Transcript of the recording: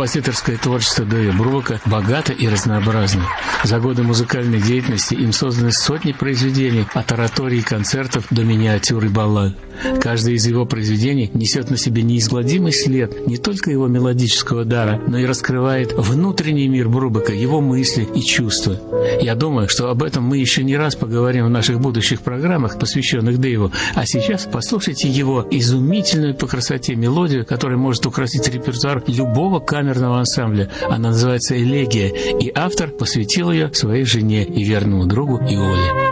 Композиторское творчество Дэви Брубака богато и разнообразно. За годы музыкальной деятельности им созданы сотни произведений, от ораторий и концертов до миниатюр и баллад. Каждое из его произведений несет на себе неизгладимый след не только его мелодического дара, но и раскрывает внутренний мир Брубака, его мысли и чувства. Я думаю, что об этом мы еще не раз поговорим в наших будущих программах, посвященных Дэйву. А сейчас послушайте его изумительную по красоте мелодию, которая может украсить репертуар любого камерного ансамбля. Она называется «Элегия», и автор посвятил ее своей жене и верному другу Иоле.